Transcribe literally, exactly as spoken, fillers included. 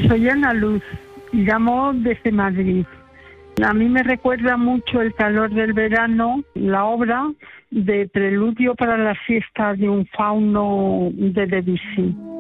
Soy Ana Luz y llamo desde Madrid. A mí me recuerda mucho El calor del verano, la obra de Preludio para la siesta de un fauno de Debussy.